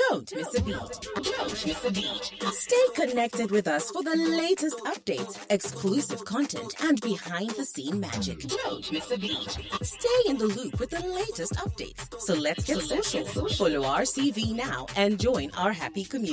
Don't miss a beat. Don't miss a beat. Stay connected with us for the latest updates, exclusive content, and behind-the-scene magic. Don't miss a beat. Stay in the loop with the latest updates. So let's get social. Follow RCV now and join our happy community.